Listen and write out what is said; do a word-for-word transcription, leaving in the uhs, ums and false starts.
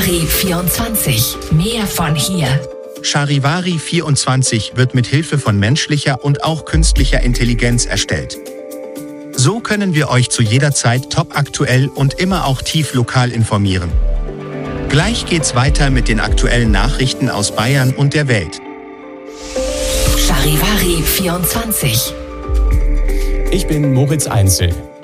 Charivari vierundzwanzig. Mehr von hier. Charivari vierundzwanzig wird mit Hilfe von menschlicher und auch künstlicher Intelligenz erstellt. So können wir euch zu jeder Zeit topaktuell und immer auch tief lokal informieren. Gleich geht's weiter mit den aktuellen Nachrichten aus Bayern und der Welt. Charivari vierundzwanzig. Ich bin Moritz Einzel.